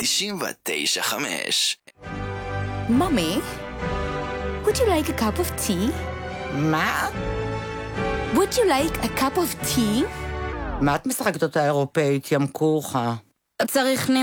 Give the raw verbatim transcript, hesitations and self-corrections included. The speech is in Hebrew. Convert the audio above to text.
תשעים ותשע חמש. Mommy, would you like a cup of tea? מה? Would you like a cup of tea? מה את משחקת אותה אירופאית, ים כוחה? צריך